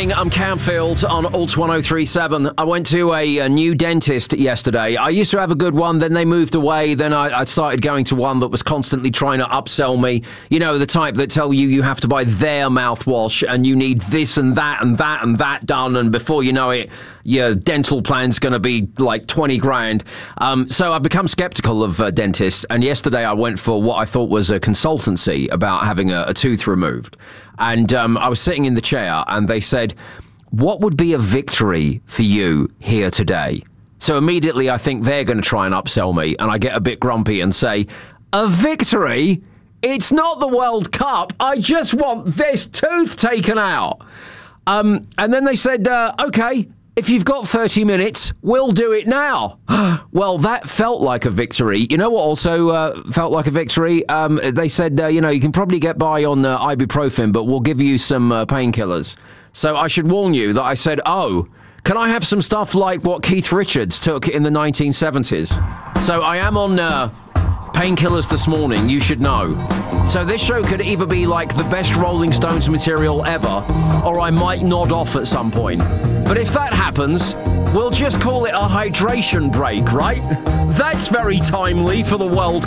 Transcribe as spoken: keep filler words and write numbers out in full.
morning, I'm Camfield on Alt one oh three point seven. I went to a, a new dentist yesterday. I used to have a good one, then they moved away. Then I, I started going to one that was constantly trying to upsell me. You know, the type that tell you you have to buy their mouthwash and you need this and that and that and that done. And before you know it, your dental plan's going to be like twenty grand. Um, so I've become skeptical of uh, dentists. And yesterday I went for what I thought was a consultancy about having a, a tooth removed. And um, I was sitting in the chair and they said, what would be a victory for you here today? So immediately I think they're going to try and upsell me. And I get a bit grumpy and say, a victory? It's not the World Cup. I just want this tooth taken out. Um, and then they said, uh, OK, if you've got thirty minutes, we'll do it now. Well, that felt like a victory. You know what also uh, felt like a victory? Um, they said, uh, you know, you can probably get by on uh, ibuprofen, but we'll give you some uh, painkillers. So I should warn you that I said, oh, can I have some stuff like what Keith Richards took in the nineteen seventies? So I am on uh, painkillers this morning, you should know. So this show could either be like the best Rolling Stones material ever, or I might nod off at some point. But if that happens, we'll just call it a hydration break, right? That's very timely for the World